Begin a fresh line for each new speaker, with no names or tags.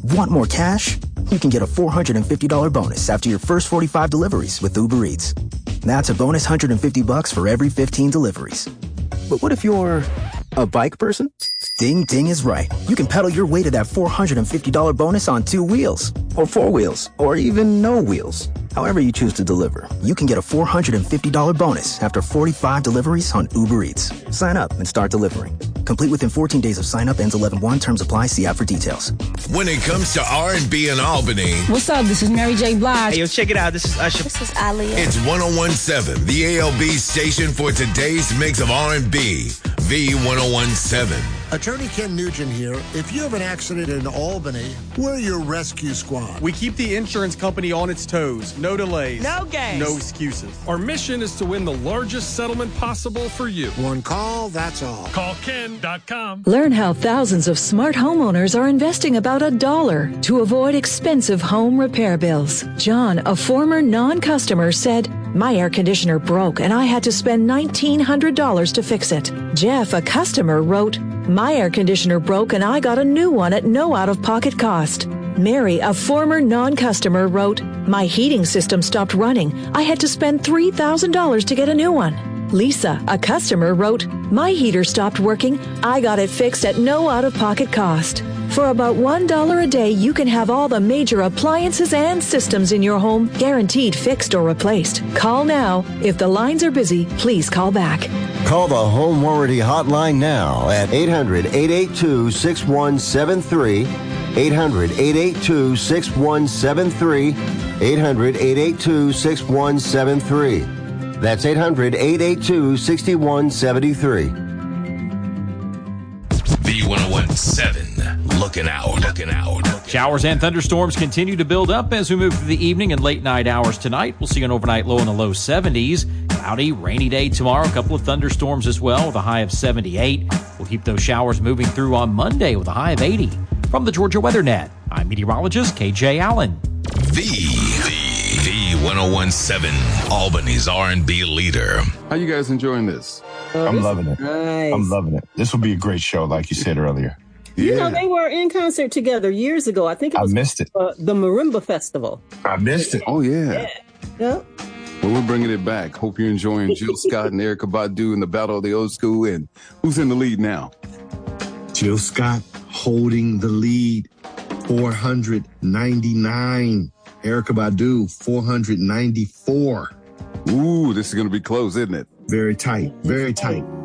Want more cash? You can get a $450 bonus after your first 45 deliveries with Uber Eats. That's a bonus $150 for every 15 deliveries. But what if you're a bike person? Ding Ding is right. You can pedal your way to that $450 bonus on 2 wheels, or 4 wheels, or even no wheels. However you choose to deliver, you can get a $450 bonus after 45 deliveries on Uber Eats. Sign up and start delivering. Complete within 14 days of sign up. Ends 11/1. Terms apply. See app for details.
When it comes to R&B in Albany.
What's up? This is Mary J. Blige.
Hey, yo, check it out. This is Usher.
This is Aaliyah.
It's 101.7, the ALB station for today's mix of R&B. V1017.
Attorney Ken Nugent here. If you have an accident in Albany, we're your rescue squad.
We keep the insurance company on its toes. No delays.
No games.
No excuses.
Our mission is to win the largest settlement possible for you.
One call, that's all.
Call Ken.com.
Learn how thousands of smart homeowners are investing about $1 to avoid expensive home repair bills. John, a former non-customer, said, "My air conditioner broke and I had to spend $1,900 to fix it." Jeff, a customer, wrote, "My air conditioner broke and I got a new one at no out-of-pocket cost." Mary, a former non-customer, wrote, "My heating system stopped running. I had to spend $3,000 to get a new one." Lisa, a customer, wrote, "My heater stopped working. I got it fixed at no out-of-pocket cost." For about $1 a day, you can have all the major appliances and systems in your home guaranteed fixed or replaced. Call now. If the lines are busy, please call back.
Call the Home Warranty Hotline now at 800-882-6173, 800-882-6173, 800-882-6173. That's 800-882-6173.
V1017, looking out.
Showers and thunderstorms continue to build up as we move through the evening and late night hours tonight. We'll see an overnight low in the low 70s. Cloudy, rainy day tomorrow. A couple of thunderstorms as well with a high of 78. We'll keep those showers moving through on Monday with a high of 80. From the Georgia Weather Net, I'm meteorologist KJ Allen.
V1017, Albany's R&B leader.
How you guys enjoying this?
I'm loving it.
Nice.
I'm loving it. This will be a great show, like you said earlier.
You know, they were in concert together years ago. I think it was
I missed it.
The Marimba Festival.
I missed it.
Oh, yeah.
Yep.
Well, we're bringing it back. Hope you're enjoying Jill Scott and Erykah Badu in the Battle of the Old School. And who's in the lead now?
Jill Scott holding the lead, 499. Erykah Badu, 494.
Ooh, this is going to be close, isn't it?
Very tight. Very tight.